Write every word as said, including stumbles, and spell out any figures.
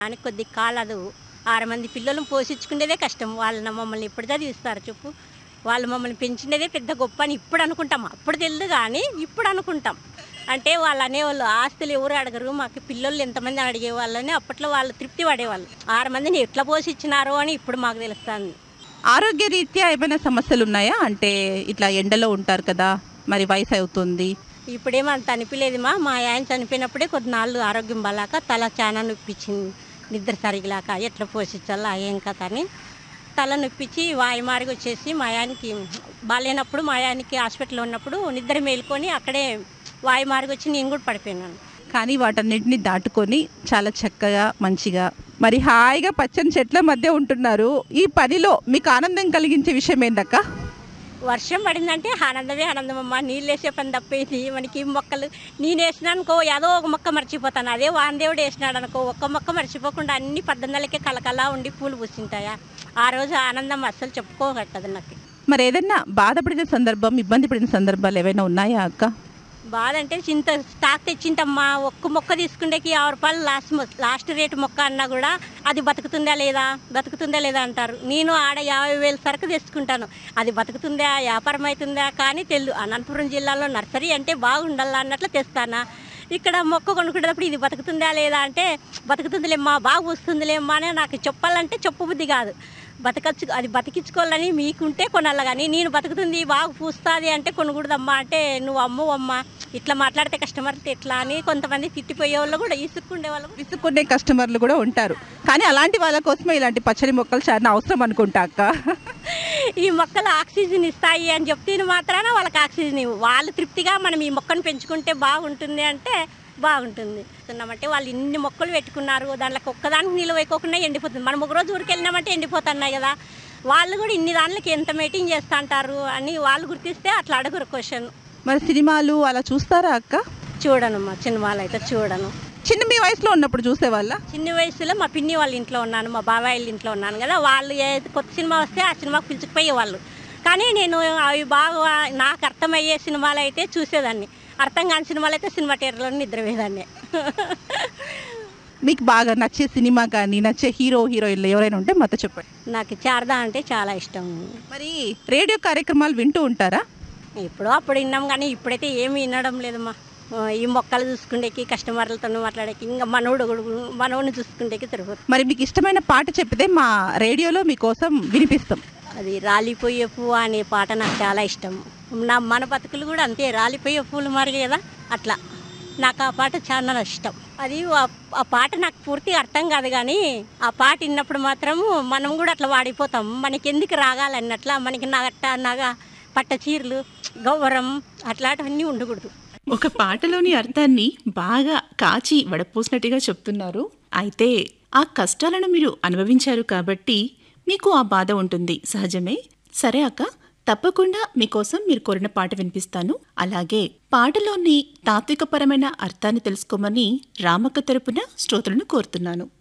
దానికి కొద్ది కాలదు. ఆరు మంది పిల్లలను పోషించుకునేదే కష్టం. వాళ్ళని మమ్మల్ని ఎప్పుడు చదివిస్తారు చెప్పు? వాళ్ళు మమ్మల్ని పెంచినదే పెద్ద గొప్ప అని ఇప్పుడు అనుకుంటాం. అప్పుడు తెలియదు కానీ ఇప్పుడు అనుకుంటాం. అంటే వాళ్ళు అనేవాళ్ళు ఆస్తులు ఎవరు అడగరు, మాకు పిల్లలు ఎంతమంది అడిగేవాళ్ళని అప్పట్లో వాళ్ళు తృప్తి పడేవాళ్ళు. ఆరు మందిని ఎట్లా పోషించినారో అని ఇప్పుడు మాకు తెలుస్తుంది. ఆరోగ్య రీత్యా ఏమైనా సమస్యలు ఉన్నాయా? అంటే ఇట్లా ఎండలో ఉంటారు కదా, మరి వయసు అవుతుంది. ఇప్పుడేమో అంత అనిపించలేదు. మా మా ఆయన చనిపోయినప్పుడే కొద్దినాళ్ళు ఆరోగ్యం బాగాక తల చాలా నొప్పించింది. నిద్ర సరిగిలాక ఎట్లా పోషించాలా ఏం కథ అని తల నొప్పించి వాయుమారిగా వచ్చేసి మా ఆయనకి బాగాలేనప్పుడు మా ఆయనకి హాస్పిటల్లో ఉన్నప్పుడు నిద్ర మేలుకొని అక్కడే వాయుమారిగా వచ్చి నేను కూడా పడిపోయినాను. కానీ వాటన్నిటిని దాటుకొని చాలా చక్కగా మంచిగా మరి హాయిగా పచ్చని చెట్ల మధ్య ఉంటున్నారు. ఈ పనిలో మీకు ఆనందం కలిగించే విషయం ఏందక్క? వర్షం పడిందంటే ఆనందమే ఆనందం అమ్మ. నీళ్ళు వేసే పని తప్పేది మనకి. మొక్కలు నేను వేసినా అనుకో ఏదో ఒక మొక్క మర్చిపోతాను. అదే వానదేవుడు వేసినాడు అనుకో ఒక్క మొక్క మర్చిపోకుండా అన్ని పద్దెనిమిదిలకే కలకలా ఉండి పూలు పూసింటాయా. ఆ రోజు ఆనందం అస్సలు చెప్పుకోగట్టదు నాకు. మరి ఏదన్నా బాధపడిన సందర్భం, ఇబ్బంది పడిన సందర్భాలు ఏవైనా ఉన్నాయా అక్క? బాధ అంటే చింత స్టాక్ తెచ్చింటమ్మా. ఒక్క మొక్క తీసుకుండేకి యాభై రూపాయలు లాస్ట్ లాస్ట్ రేటు మొక్క అన్నా కూడా అది బతుకుతుందా లేదా బతుకుతుందా లేదా అంటారు. నేను ఆడ యాభై వేలు సరుకు తెచ్చుకుంటాను. అది బతుకుతుందా, వ్యాపారం అవుతుందా కానీ తెలు. అనంతపురం జిల్లాలో నర్సరీ అంటే బాగుండాలా అన్నట్లు తెస్తానా. ఇక్కడ మొక్క కొనుక్కునేటప్పుడు ఇది బతుకుతుందా లేదా అంటే బతుకుతుందిలేమ్మా, బాగా వస్తుందిలేమ్మా అని నాకు చెప్పాలంటే చెప్పబుద్ధి కాదు. బతకచ్చు, అది బతికించుకోవాలని మీకుంటే కొనాలి. కానీ నేను బతుకుతుంది బాగా పూస్తుంది అంటే కొనకూడదమ్మా అంటే నువ్వు అమ్మవు అమ్మ ఇట్లా మాట్లాడితే కస్టమర్తో ఎట్లా అని కొంతమంది తిట్టిపోయే వాళ్ళు కూడా ఇసుక్కుండే వాళ్ళు విసుక్కునే కస్టమర్లు కూడా ఉంటారు. కానీ అలాంటి వాళ్ళ కోసమే ఇలాంటి పచ్చని మొక్కలు చాలా అవసరం అనుకుంటా అక్క. ఈ మొక్కలు ఆక్సిజన్ ఇస్తాయి అని చెప్తే మాత్రాన వాళ్ళకి ఆక్సిజన్ ఇవ్వు. వాళ్ళు తృప్తిగా మనం ఈ మొక్కను పెంచుకుంటే బాగుంటుంది అంటే బాగుంటుంది. అంటే వాళ్ళు ఇన్ని మొక్కలు పెట్టుకున్నారు, దాంట్లోకి ఒక్కదానికి నీళ్ళు వేయకోకుండా ఎండిపోతుంది. మనం ఒక రోజు ఊరికి వెళ్ళినామంటే ఎండిపోతున్నాయి కదా. వాళ్ళు కూడా ఇన్ని దాంట్లోకి ఎంత మెయింటైన్ చేస్తూ అంటారు అని వాళ్ళు గుర్తిస్తే అట్లా అడుగురు క్వశ్చన్. మరి సినిమాలు అలా చూస్తారా అక్క? చూడనమ్మా, సినిమాలు అయితే చూడను. చిన్న మీ వయసులో ఉన్నప్పుడు చూసేవాళ్ళ? చిన్న వయసులో మా పిన్ని వాళ్ళ ఇంట్లో ఉన్నాను, మా బాబాయ్ వాళ్ళ ఇంట్లో ఉన్నాను కదా. వాళ్ళు ఏ కొత్త సినిమా వస్తే ఆ సినిమాకి పిలుచుకుపోయేవాళ్ళు. కానీ నేను అవి బాగా నాకు అర్థమయ్యే సినిమాలు అయితే చూసేదాన్ని. అర్థం కాని సినిమాలు అయితే సినిమా థియేటర్లో నిద్రపోయేదాన్ని. మీకు బాగా నచ్చే సినిమా కానీ నచ్చే హీరో హీరోయిన్లు ఎవరైనా ఉంటే మాతో చెప్పండి. నాకు శారదా అంటే చాలా ఇష్టం. మరి రేడియో కార్యక్రమాలు వింటూ ఉంటారా? ఇప్పుడు అప్పుడు విన్నాం కానీ ఇప్పుడైతే ఏమి వినడం లేదమ్మా. ఈ మొక్కలు చూసుకుండేకి, కస్టమర్లతో మాట్లాడేకి, ఇంకా మనోడు మనోడిని చూసుకుండేకి తిరుగుతుంది. మరి మీకు ఇష్టమైన పాట చెప్తే మా రేడియోలో మీకోసం వినిపిస్తాం. అది రాలిపోయే పువ్వు అనే పాట నాకు చాలా ఇష్టం. నా మన బతుకులు కూడా అంతే, రాలిపోయే పూలు మరి కదా అట్లా. నాకు ఆ పాట చాలా ఇష్టం. అది ఆ పాట నాకు పూర్తిగా అర్థం కాదు కానీ ఆ పాట విన్నప్పుడు మాత్రం మనం కూడా అట్లా వాడిపోతాం. మనకి ఎందుకు రాగాలన్నట్లా మనకి నగట్ట నగ పట్ట చీరలు గౌరం అట్లాంటివన్నీ ఉండకూడదు. ఒక పాటలోని అర్థాన్ని బాగా కాచి వడపోసినట్టుగా చెప్తున్నారు. అయితే ఆ కష్టాలను మీరు అనుభవించారు కాబట్టి మీకు ఆ బాధ ఉంటుంది, సహజమే. సరే అక్క, తప్పకుండా మీకోసం మీరు కోరిన పాట వినిపిస్తాను. అలాగే పాటలోని తాత్వికపరమైన అర్థాన్ని తెలుసుకోమని రామక్క తరపున శ్రోతలను కోరుతున్నాను.